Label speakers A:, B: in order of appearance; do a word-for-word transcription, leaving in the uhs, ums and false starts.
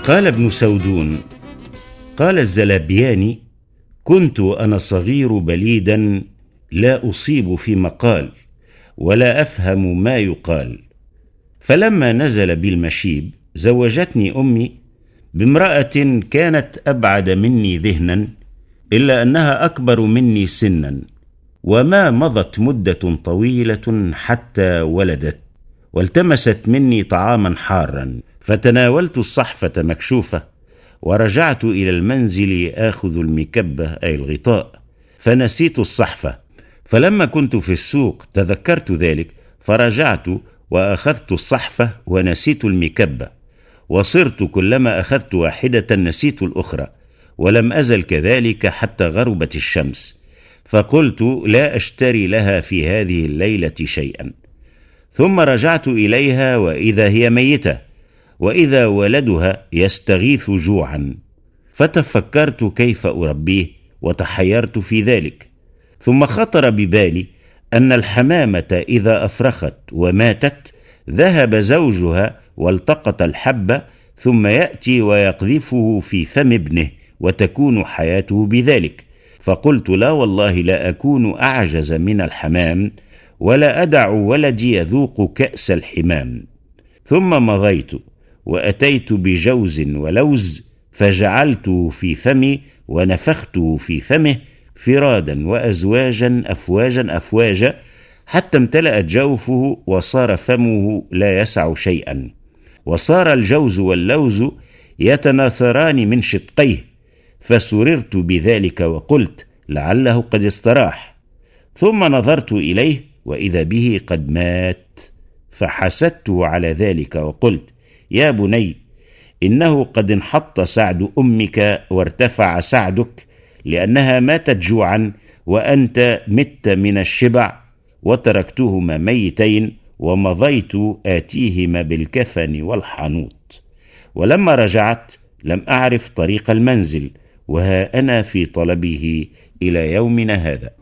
A: قال ابن سودون: قال الزلابياني: كنت أنا صغير بليدا لا أصيب في مقال ولا أفهم ما يقال، فلما نزل بي المشيب زوجتني أمي بامرأة كانت أبعد مني ذهنا، إلا أنها أكبر مني سنا، وما مضت مدة طويلة حتى ولدت، والتمست مني طعاما حارا، فتناولت الصحفة مكشوفة، ورجعت إلى المنزل آخذ المكبة أي الغطاء، فنسيت الصحفة. فلما كنت في السوق تذكرت ذلك، فرجعت وأخذت الصحفة ونسيت المكبة، وصرت كلما أخذت واحدة نسيت الأخرى، ولم أزل كذلك حتى غربت الشمس، فقلت لا أشتري لها في هذه الليلة شيئا. ثم رجعت إليها وإذا هي ميتة، وإذا ولدها يستغيث جوعا، فتفكرت كيف أربيه وتحيرت في ذلك. ثم خطر ببالي أن الحمامة إذا أفرخت وماتت ذهب زوجها والتقط الحبة، ثم يأتي ويقذفه في فم ابنه وتكون حياته بذلك. فقلت لا والله لا أكون أعجز من الحمام، ولا أدع ولدي يذوق كأس الحمام. ثم مضيت وأتيت بجوز ولوز، فجعلته في فمي ونفخته في فمه فرادا وأزواجا أفواجا أفواجا، حتى امتلأت جوفه وصار فمه لا يسع شيئا، وصار الجوز واللوز يتناثران من شقيه، فسررت بذلك وقلت لعله قد استراح. ثم نظرت إليه وإذا به قد مات، فحسدته على ذلك وقلت يا بني، إنه قد انحط سعد أمك وارتفع سعدك، لأنها ماتت جوعا وأنت مت من الشبع، وتركتهما ميتين ومضيت آتيهما بالكفن والحنوط. ولما رجعت لم أعرف طريق المنزل، وها أنا في طلبه إلى يومنا هذا.